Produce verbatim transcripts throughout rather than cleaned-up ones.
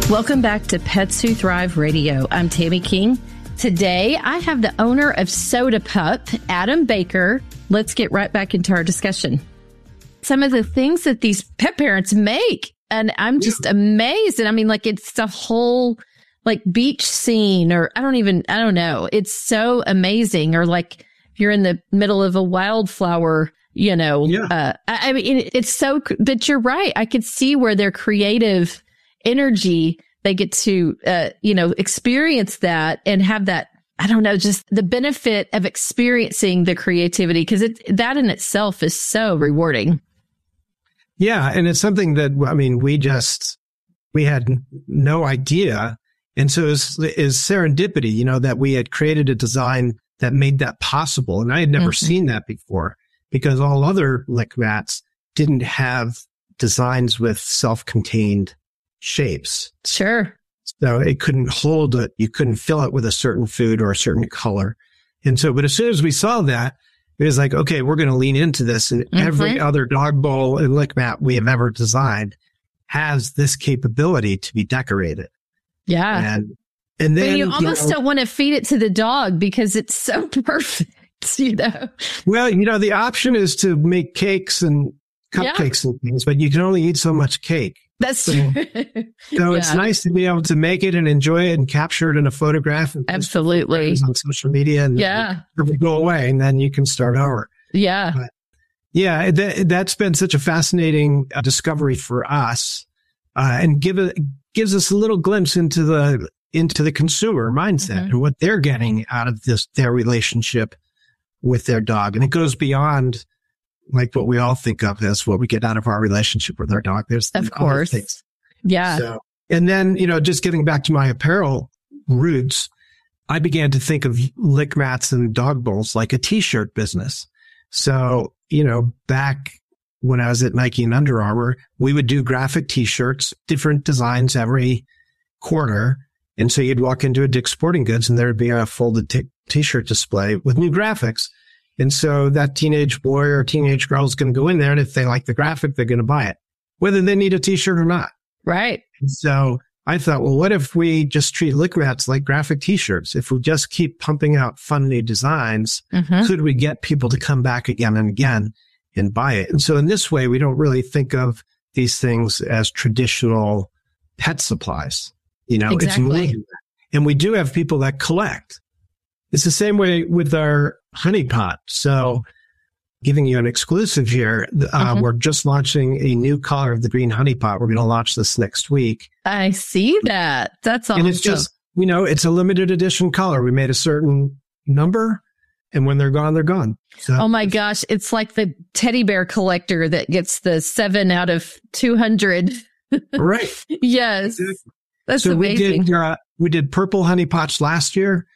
Welcome back to Pets Who Thrive Radio. I'm Tammy King. Today, I have the owner of Soda Pup, Adam Baker. Let's get right back into our discussion. Some of the things that these pet parents make, and I'm just yeah. amazed. And I mean, like, it's the whole like beach scene, or I don't even, I don't know. It's so amazing. Or like you're in the middle of a wildflower, you know, yeah. uh, I, I mean, it's so, but you're right. I could see where their creative energy, they get to, uh, you know, experience that and have that, I don't know, just the benefit of experiencing the creativity, because it, that in itself is so rewarding. Yeah. And it's something that, I mean, we just, we had no idea. And so it's is serendipity, you know, that we had created a design that made that possible. And I had never mm-hmm. seen that before, because all other lick mats didn't have designs with self-contained shapes. Sure. So it couldn't hold it. You couldn't fill it with a certain food or a certain color. And so, but as soon as we saw that, it was like, okay, we're going to lean into this. And mm-hmm. every other dog bowl and lick mat we have ever designed has this capability to be decorated. Yeah. And, and then but you almost you know, don't want to feed it to the dog because it's so perfect, you know? Well, you know, the option is to make cakes and cupcakes yeah. and things, but you can only eat so much cake. That's so, true. so yeah. it's nice to be able to make it and enjoy it and capture it in a photograph. And absolutely. On social media and yeah. it go away and then you can start over. Yeah. But yeah. That, that's been such a fascinating uh, discovery for us uh, and give it, gives us a little glimpse into the, into the consumer mindset mm-hmm. and what they're getting out of this, their relationship with their dog. And it goes beyond like what we all think of as what we get out of our relationship with our dog. There's of course. Things. Yeah. So, and then, you know, just getting back to my apparel roots, I began to think of lick mats and dog bowls like a t-shirt business. So, you know, back when I was at Nike and Under Armour, we would do graphic t-shirts, different designs every quarter. And so you'd walk into a Dick's Sporting Goods and there would be a folded t- t-shirt display with new graphics. And so that teenage boy or teenage girl is going to go in there. And if they like the graphic, they're going to buy it, whether they need a t-shirt or not. Right. And so I thought, well, what if we just treat lick mats like graphic t-shirts? If we just keep pumping out fun new designs, mm-hmm. could we get people to come back again and again and buy it? And so in this way, we don't really think of these things as traditional pet supplies. You know, exactly. It's more than that. And we do have people that collect. It's the same way with our honey pot. So giving you an exclusive here, uh, uh-huh. we're just launching a new color of the green honey pot. We're going to launch this next week. I see that. That's awesome. And it's just, you know, it's a limited edition color. We made a certain number, and when they're gone, they're gone. So, oh my gosh. It's like the teddy bear collector that gets the seven out of two hundred. Right. Yes. Exactly. That's so amazing. We did, uh, we did purple honey pots last year,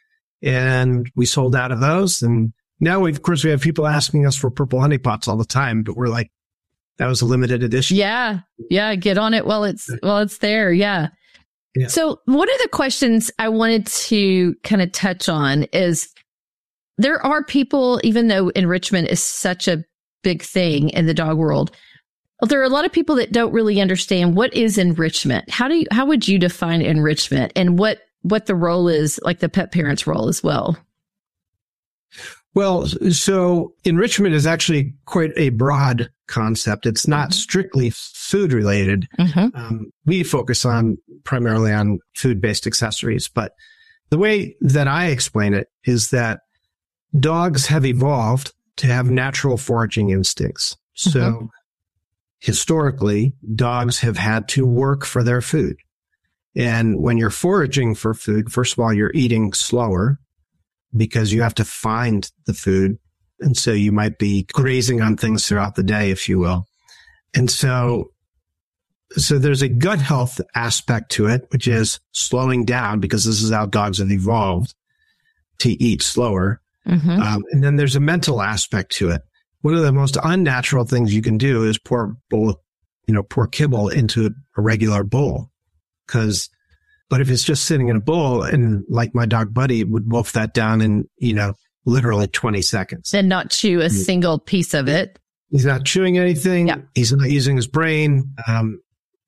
and we sold out of those. And now, we, of course, we have people asking us for purple honey pots all the time, but we're like, that was a limited edition. Yeah. Yeah. Get on it while it's, while it's there. Yeah. yeah. So one of the questions I wanted to kind of touch on is there are people, even though enrichment is such a big thing in the dog world, there are a lot of people that don't really understand what is enrichment. How do you, how would you define enrichment, and what, what the role is, like the pet parent's role as well? Well, so enrichment is actually quite a broad concept. It's not mm-hmm. strictly food related. Mm-hmm. Um, we focus on primarily on food-based accessories, but the way that I explain it is that dogs have evolved to have natural foraging instincts. So mm-hmm. historically, dogs have had to work for their food. And when you're foraging for food, first of all, you're eating slower because you have to find the food. And so you might be grazing on things throughout the day, if you will. And so, so there's a gut health aspect to it, which is slowing down, because this is how dogs have evolved to eat slower. Mm-hmm. Um, and then there's a mental aspect to it. One of the most unnatural things you can do is pour bowl, you know, pour kibble into a regular bowl. Cause, but if it's just sitting in a bowl, and like my dog Buddy would wolf that down in, you know, literally twenty seconds. And not chew a mm-hmm. single piece of it. He's not chewing anything. Yeah. He's not using his brain. Um,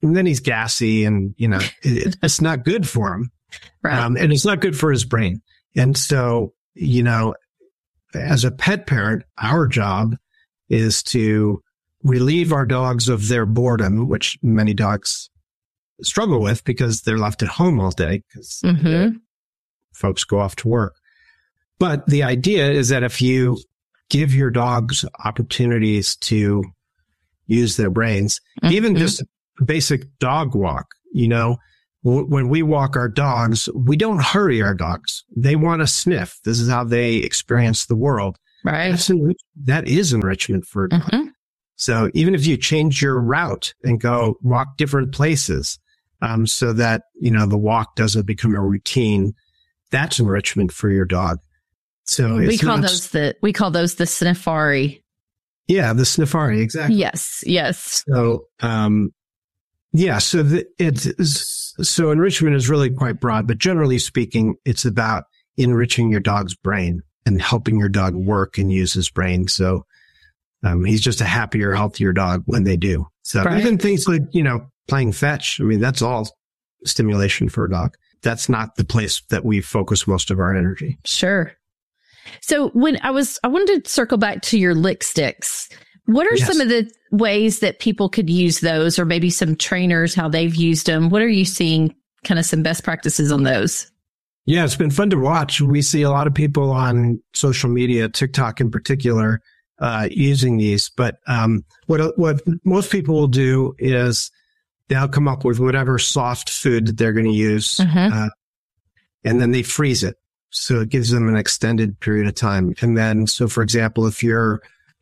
and then he's gassy and, you know, it, it's not good for him. Right. Um, and it's not good for his brain. And so, you know, as a pet parent, our job is to relieve our dogs of their boredom, which many dogs struggle with because they're left at home all day because mm-hmm. folks go off to work. But the idea is that if you give your dogs opportunities to use their brains, mm-hmm. even just a basic dog walk, you know, w- when we walk our dogs, we don't hurry our dogs. They want to sniff. This is how they experience the world. Right. That's enrich- that is enrichment for a dog. Mm-hmm. So even if you change your route and go walk different places, um, so that, you know, the walk doesn't become a routine, that's enrichment for your dog. So we it's call not, those the, we call those the sniffari. Yeah. The sniffari. Exactly. Yes. Yes. So, um, yeah. So the, it's, so enrichment is really quite broad, but generally speaking, it's about enriching your dog's brain and helping your dog work and use his brain. So, um, he's just a happier, healthier dog when they do. So right. even things like, you know, playing fetch, I mean, that's all stimulation for a dog. That's not the place that we focus most of our energy. Sure. So when I was, I wanted to circle back to your lick sticks. What are yes. some of the ways that people could use those, or maybe some trainers, how they've used them? What are you seeing kind of some best practices on those? Yeah, it's been fun to watch. We see a lot of people on social media, TikTok in particular, uh, using these. But um, what what most people will do is they'll come up with whatever soft food that they're going to use, mm-hmm. uh, and then they freeze it. So it gives them an extended period of time. And then, so for example, if you're,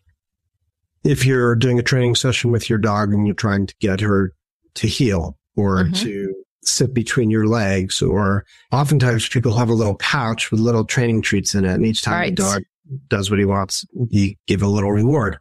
if you're doing a training session with your dog and you're trying to get her to heel or mm-hmm. to sit between your legs, or oftentimes people have a little pouch with little training treats in it. And each time right. the dog does what he wants, you give a little reward.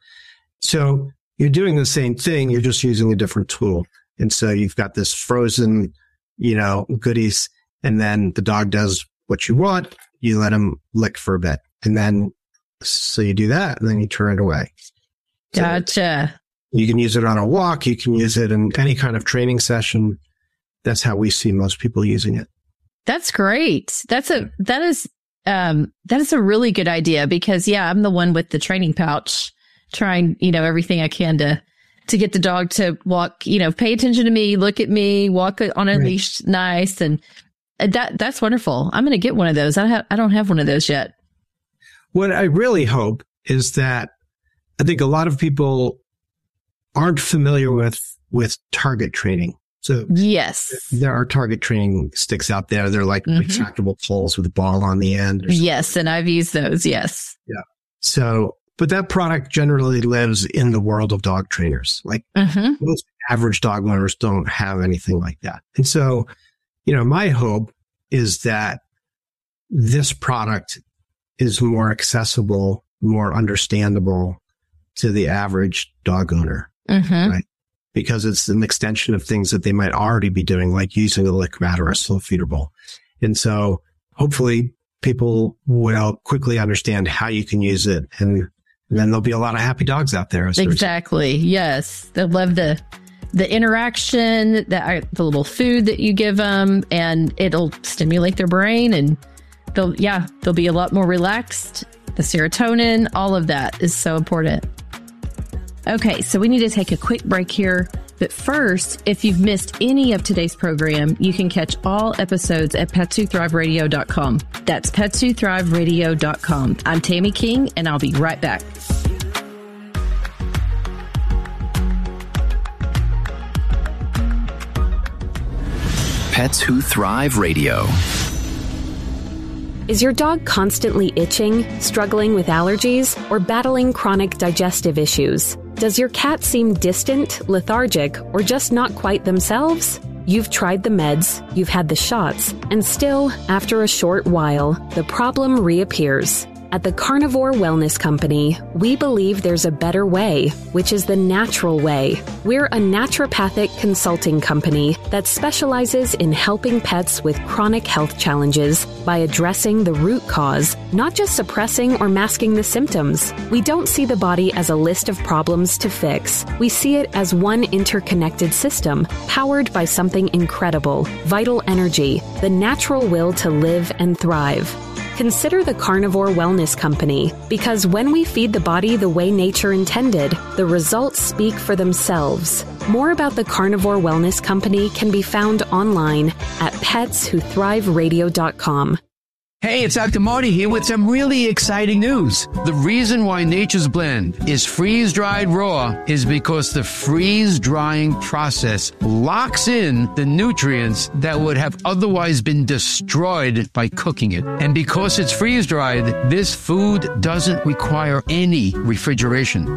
So you're doing the same thing. You're just using a different tool. And so you've got this frozen, you know, goodies, and then the dog does what you want, you let him lick for a bit. And then, so you do that, and then you turn it away. So gotcha. You can use it on a walk. You can use it in any kind of training session. That's how we see most people using it. That's great. That's a, that is, um, that is a really good idea because, yeah, I'm the one with the training pouch trying, you know, everything I can to, to get the dog to walk, you know, pay attention to me, look at me, walk on a right. leash nice. And That that's wonderful. I'm going to get one of those. I have I don't have one of those yet. What I really hope is that I think a lot of people aren't familiar with with target training. So yes, there are target training sticks out there. They're like mm-hmm. retractable poles with a ball on the end. Yes, and I've used those. Yes. Yeah. So, but that product generally lives in the world of dog trainers. Like mm-hmm. most average dog owners don't have anything like that, and so. You know, my hope is that this product is more accessible, more understandable to the average dog owner, mm-hmm. right? Because it's an extension of things that they might already be doing, like using a lick mat or a slow feeder bowl. And so hopefully people will quickly understand how you can use it. And, and then there'll be a lot of happy dogs out there. Exactly. Yes. They'll love the the interaction, the, the little food that you give them, and it'll stimulate their brain, and they'll, yeah, they'll be a lot more relaxed. The serotonin, all of that is so important. Okay, so we need to take a quick break here. But first, if you've missed any of today's program, you can catch all episodes at pets who thrive radio dot com. That's pets who thrive radio dot com. I'm Tammy King, and I'll be right back. Pets Who Thrive Radio. Is your dog constantly itching, struggling with allergies, or battling chronic digestive issues? Does your cat seem distant, lethargic, or just not quite themselves? You've tried the meds, you've had the shots, and still, after a short while, the problem reappears. At the Carnivore Wellness Company, we believe there's a better way, which is the natural way. We're a naturopathic consulting company that specializes in helping pets with chronic health challenges by addressing the root cause, not just suppressing or masking the symptoms. We don't see the body as a list of problems to fix. We see it as one interconnected system, powered by something incredible, vital energy, the natural will to live and thrive. Consider the Carnivore Wellness Company, because when we feed the body the way nature intended, the results speak for themselves. More about the Carnivore Wellness Company can be found online at pets who thrive radio dot com. Hey, it's Doctor Marty here with some really exciting news. The reason why Nature's Blend is freeze-dried raw is because the freeze-drying process locks in the nutrients that would have otherwise been destroyed by cooking it. And because it's freeze-dried, this food doesn't require any refrigeration.